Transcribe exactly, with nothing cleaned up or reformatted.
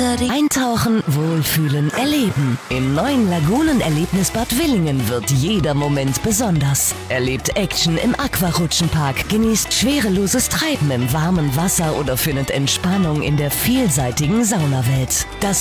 Eintauchen, wohlfühlen, erleben. Im neuen Lagunenerlebnisbad Willingen wird jeder Moment besonders. Erlebt Action im Aquarutschenpark, genießt schwereloses Treiben im warmen Wasser oder findet Entspannung in der vielseitigen Saunawelt. Das